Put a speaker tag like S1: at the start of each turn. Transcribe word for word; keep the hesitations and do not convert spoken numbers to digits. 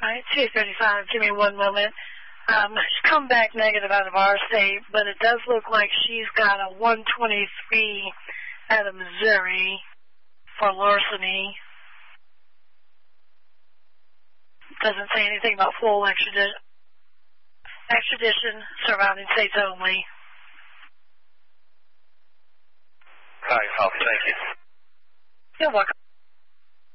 S1: Alright, two thirty-five, give me one moment. Um, she's come back negative out of our state, but it does look like she's got a one twenty-three out of Missouri for larceny. Doesn't say anything about full extradition, extradition surrounding states only.
S2: Hi, copy, thank you.
S1: You're welcome.